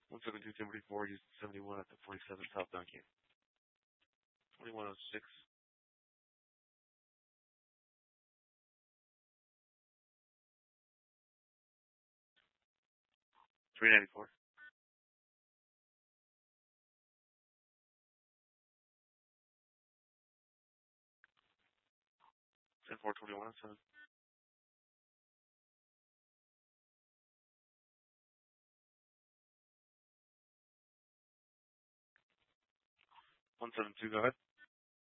172 Timberlake 4, Houston 71 at the 47 South Duncan. 2106. 394. 10421 7. 172, go ahead.